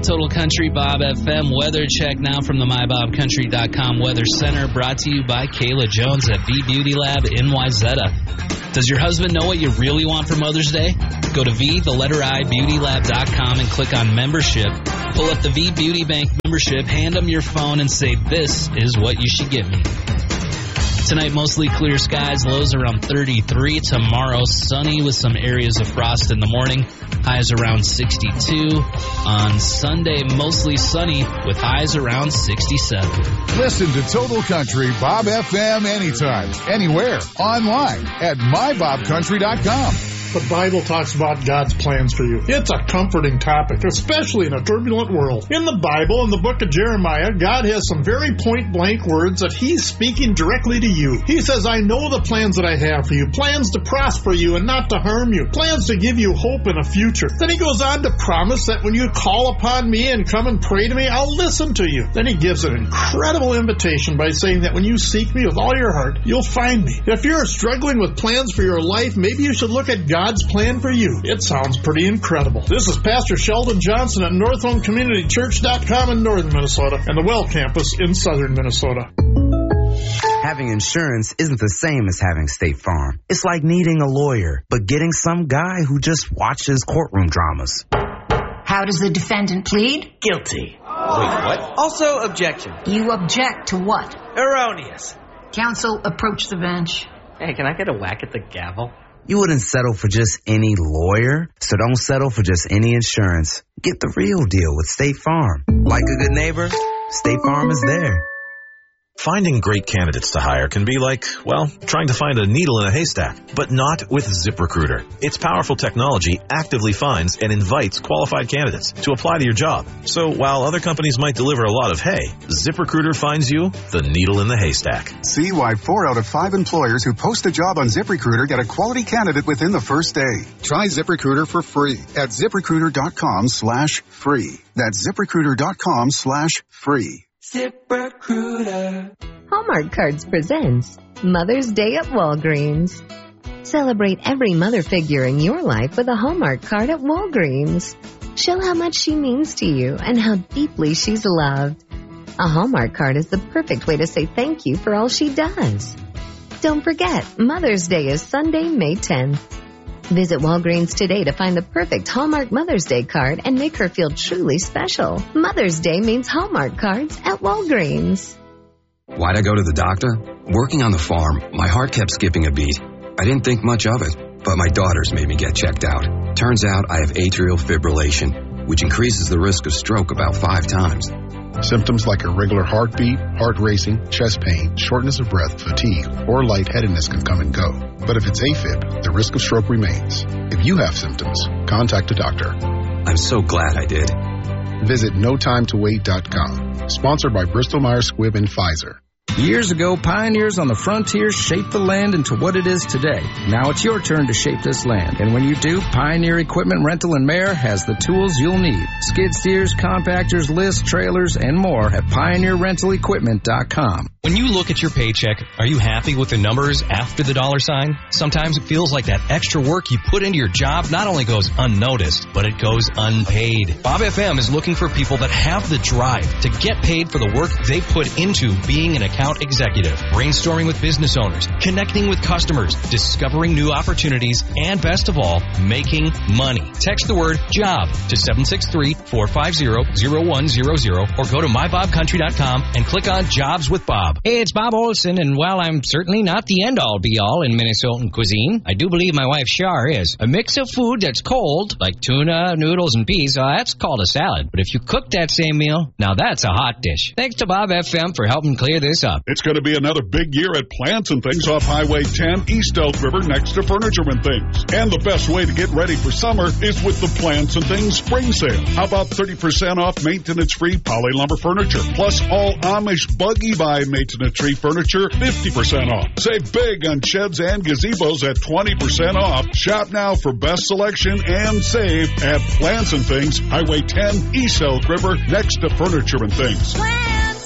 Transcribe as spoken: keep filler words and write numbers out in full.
Total Country Bob F M weather check now from the my bob country dot com Weather Center, brought to you by Kayla Jones at V Beauty Lab in Wayzata. Does your husband know what you really want for Mother's Day? Go to V, the letter I, beauty lab dot com and click on membership. Pull up the V Beauty Bank membership, hand them your phone, and say, this is what you should get me. Tonight, mostly clear skies, lows around thirty-three. Tomorrow, sunny with some areas of frost in the morning, highs around sixty-two. On Sunday, mostly sunny with highs around sixty-seven. Listen to Total Country Bob F M anytime, anywhere, online at my bob country dot com. The Bible talks about God's plans for you. It's a comforting topic, especially in a turbulent world. In the Bible, in the book of Jeremiah, God has some very point-blank words that He's speaking directly to you. He says, I know the plans that I have for you, plans to prosper you and not to harm you, plans to give you hope in a future. Then He goes on to promise that when you call upon me and come and pray to me, I'll listen to you. Then He gives an incredible invitation by saying that when you seek me with all your heart, you'll find me. If you're struggling with plans for your life, maybe you should look at God God's plan for you. It sounds pretty incredible. This is Pastor Sheldon Johnson at North Home Community Church dot com in northern Minnesota and the Well Campus in southern Minnesota. Having insurance isn't the same as having State Farm. It's like needing a lawyer, but getting some guy who just watches courtroom dramas. How does the defendant plead? Guilty. Wait, what? Also, objection. You object to what? Erroneous. Counsel, approach the bench. Hey, can I get a whack at the gavel? You wouldn't settle for just any lawyer, so don't settle for just any insurance. Get the real deal with State Farm. Like a good neighbor, State Farm is there. Finding great candidates to hire can be like, well, trying to find a needle in a haystack, but not with ZipRecruiter. Its powerful technology actively finds and invites qualified candidates to apply to your job. So while other companies might deliver a lot of hay, ZipRecruiter finds you the needle in the haystack. See why four out of five employers who post a job on ZipRecruiter get a quality candidate within the first day. Try ZipRecruiter for free at ZipRecruiter.com slash free. That's ZipRecruiter.com slash free. ZipRecruiter. Hallmark Cards presents Mother's Day at Walgreens. Celebrate every mother figure in your life with a Hallmark card at Walgreens. Show how much she means to you and how deeply she's loved. A Hallmark card is the perfect way to say thank you for all she does. Don't forget, Mother's Day is Sunday, May tenth. Visit Walgreens today to find the perfect Hallmark Mother's Day card and make her feel truly special. Mother's Day means Hallmark cards at Walgreens. Why'd I go to the doctor? Working on the farm, my heart kept skipping a beat. I didn't think much of it, but my daughters made me get checked out. Turns out I have atrial fibrillation, which increases the risk of stroke about five times. Symptoms like irregular heartbeat, heart racing, chest pain, shortness of breath, fatigue, or lightheadedness can come and go. But if it's AFib, the risk of stroke remains. If you have symptoms, contact a doctor. I'm so glad I did. Visit no time to wait dot com. Sponsored by Bristol Myers Squibb and Pfizer. Years ago, pioneers on the frontier shaped the land into what it is today. Now it's your turn to shape this land. And when you do, Pioneer Equipment Rental and Mare has the tools you'll need. Skid steers, compactors, lists, trailers, and more at pioneer rental equipment dot com. When you look at your paycheck, are you happy with the numbers after the dollar sign? Sometimes it feels like that extra work you put into your job not only goes unnoticed, but it goes unpaid. Bob F M is looking for people that have the drive to get paid for the work they put into being an account executive, brainstorming with business owners, connecting with customers, discovering new opportunities, and best of all, making money. Text the word JOB to seven six three, four five zero, zero one zero zero or go to my bob country dot com and click on Jobs with Bob. Hey, it's Bob Olson, and while I'm certainly not the end-all be-all in Minnesotan cuisine, I do believe my wife Char is. A mix of food that's cold, like tuna, noodles, and peas, uh, that's called a salad. But if you cook that same meal, now that's a hot dish. Thanks to Bob F M for helping clear this up. It's going to be another big year at Plants and Things off Highway ten, East Elk River, next to Furniture and Things. And the best way to get ready for summer is with the Plants and Things spring sale. How about thirty percent off maintenance-free poly lumber furniture, plus all Amish buggy buy maintenance-free furniture, fifty percent off. Save big on sheds and gazebos at twenty percent off. Shop now for best selection and save at Plants and Things, Highway ten, East Elk River, next to Furniture and Things. Plants